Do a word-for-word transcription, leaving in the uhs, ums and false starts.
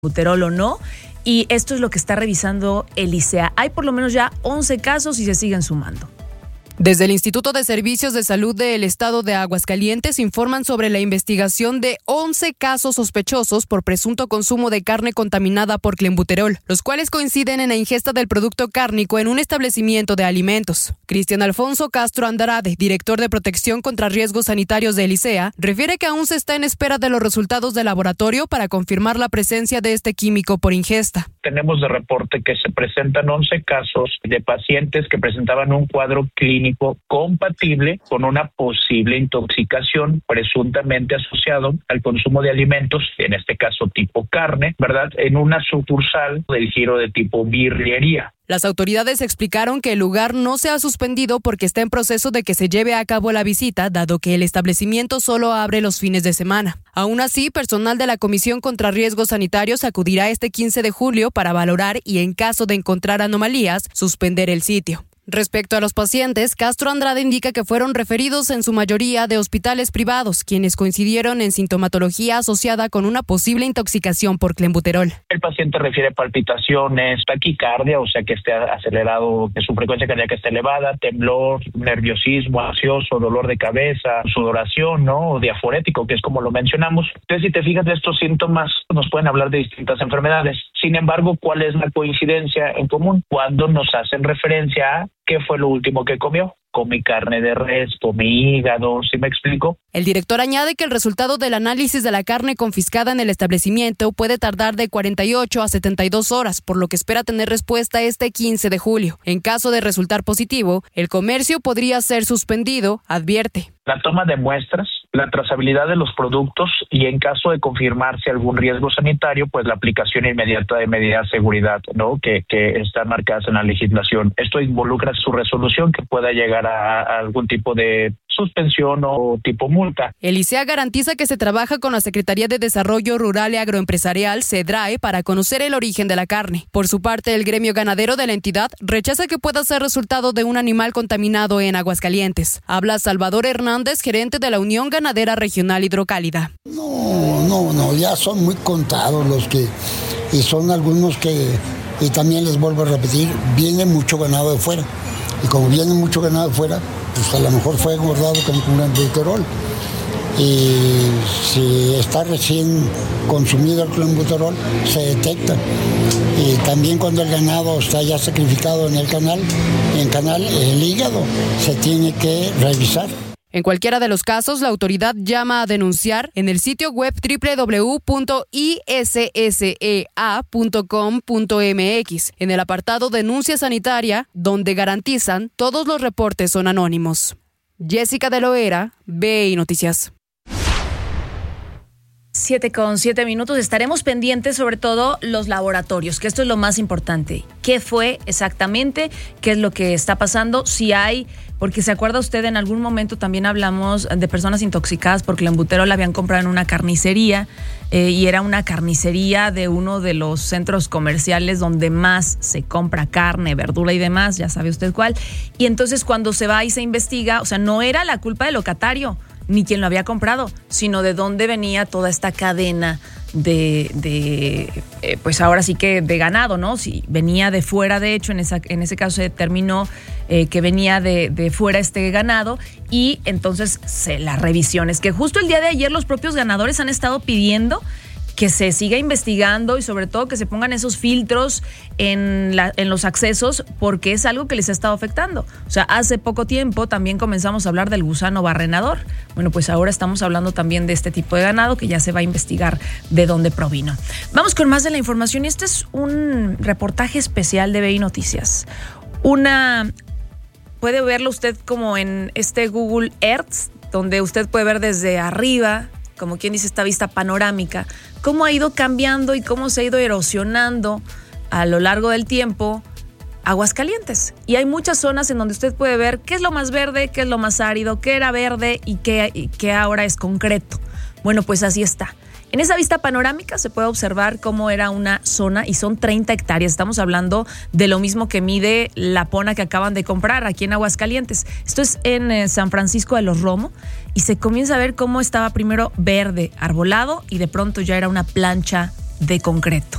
clenbuterol o no, y esto es lo que está revisando el I C E A. Hay por lo menos ya once casos y se siguen sumando. Desde el Instituto de Servicios de Salud del Estado de Aguascalientes informan sobre la investigación de once casos sospechosos por presunto consumo de carne contaminada por clenbuterol, los cuales coinciden en la ingesta del producto cárnico en un establecimiento de alimentos. Cristian Alfonso Castro Andrade, director de Protección contra Riesgos Sanitarios del I C E A, refiere que aún se está en espera de los resultados del laboratorio para confirmar la presencia de este químico por ingesta. Tenemos de reporte que se presentan once casos de pacientes que presentaban un cuadro clínico compatible con una posible intoxicación presuntamente asociado al consumo de alimentos, en este caso tipo carne, ¿verdad?, en una sucursal del giro de tipo birrería. Las autoridades explicaron que el lugar no se ha suspendido porque está en proceso de que se lleve a cabo la visita, dado que el establecimiento solo abre los fines de semana. Aún así, personal de la Comisión contra Riesgos Sanitarios acudirá este quince de julio para valorar y, en caso de encontrar anomalías, suspender el sitio. Respecto a los pacientes, Castro Andrade indica que fueron referidos en su mayoría de hospitales privados, quienes coincidieron en sintomatología asociada con una posible intoxicación por clenbuterol. El paciente refiere palpitaciones, taquicardia, o sea que esté acelerado, que su frecuencia cardíaca esté elevada, temblor, nerviosismo, ansioso, dolor de cabeza, sudoración, ¿no?, o diaforético, que es como lo mencionamos. Entonces, si te fijas, de estos síntomas nos pueden hablar de distintas enfermedades. Sin embargo, ¿cuál es la coincidencia en común? Cuando nos hacen referencia a ¿qué fue lo último que comió? Comí carne de res, comí hígado, ¿sí me explico? El director añade que el resultado del análisis de la carne confiscada en el establecimiento puede tardar de cuarenta y ocho a setenta y dos horas, por lo que espera tener respuesta este quince de julio. En caso de resultar positivo, el comercio podría ser suspendido, advierte. La toma de muestras, la trazabilidad de los productos y, en caso de confirmarse algún riesgo sanitario, pues la aplicación inmediata de medidas de seguridad, ¿no?, que, que están marcadas en la legislación. Esto involucra su resolución que pueda llegar a, a algún tipo de suspensión o tipo multa. El I C E A garantiza que se trabaja con la Secretaría de Desarrollo Rural y Agroempresarial, SEDRAE, para conocer el origen de la carne. Por su parte, el gremio ganadero de la entidad rechaza que pueda ser resultado de un animal contaminado en Aguascalientes. Habla Salvador Hernández, gerente de la Unión Ganadera Regional Hidrocálida. No, no, no, ya son muy contados los que, y son algunos que, y también les vuelvo a repetir, viene mucho ganado de fuera. Y como viene mucho ganado de fuera, pues a lo mejor fue engordado con clenbuterol. Y si está recién consumido el clenbuterol, se detecta. Y también cuando el ganado está ya sacrificado en el canal, en canal, el hígado se tiene que revisar. En cualquiera de los casos, la autoridad llama a denunciar en el sitio web doble u doble u doble u punto i s s e a punto com punto m x, en el apartado Denuncia Sanitaria, donde garantizan todos los reportes son anónimos. Jessica de Loera, B I Noticias. Siete con siete minutos. Estaremos pendientes sobre todo los laboratorios, que esto es lo más importante. ¿Qué fue exactamente? ¿Qué es lo que está pasando? Si hay, porque se acuerda usted, en algún momento también hablamos de personas intoxicadas por clenbuterol, la habían comprado en una carnicería eh, y era una carnicería de uno de los centros comerciales donde más se compra carne, verdura y demás, ya sabe usted cuál. Y entonces cuando se va y se investiga, o sea, no era la culpa del locatario ni quien lo había comprado, sino de dónde venía toda esta cadena de, de eh, pues ahora sí que de ganado, ¿no? Si venía de fuera, de hecho, en, esa, en ese caso se determinó eh, que venía de, de fuera este ganado, y entonces se, las revisiones, que justo el día de ayer los propios ganadores han estado pidiendo que se siga investigando y sobre todo que se pongan esos filtros en, la, en los accesos, porque es algo que les ha estado afectando. O sea, hace poco tiempo también comenzamos a hablar del gusano barrenador. Bueno, pues ahora estamos hablando también de este tipo de ganado que ya se va a investigar de dónde provino. Vamos con más de la información, y este es un reportaje especial de B I Noticias. Una, puede verlo usted como en este Google Earth, donde usted puede ver desde arriba, como quien dice, esta vista panorámica, cómo ha ido cambiando y cómo se ha ido erosionando a lo largo del tiempo Aguascalientes. Y hay muchas zonas en donde usted puede ver qué es lo más verde, qué es lo más árido, qué era verde y qué, y qué ahora es concreto. Bueno, pues así está. En esa vista panorámica se puede observar cómo era una zona, y son treinta hectáreas. Estamos hablando de lo mismo que mide la pona que acaban de comprar aquí en Aguascalientes. Esto es en eh, San Francisco de los Romo, y se comienza a ver cómo estaba primero verde, arbolado, y de pronto ya era una plancha de concreto.